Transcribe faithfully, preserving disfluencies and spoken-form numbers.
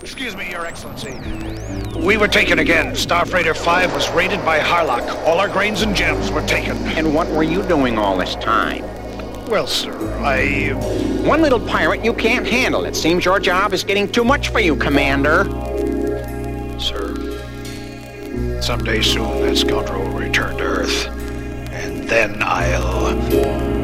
Excuse me, Your Excellency. We were taken again. Starfreighter five was raided by Harlock. All our grains and gems were taken. And what were you doing all this time? Well, sir, I... One little pirate you can't handle. It seems your job is getting too much for you, Commander. Sir, someday soon that scoundrel will return to Earth. And then I'll...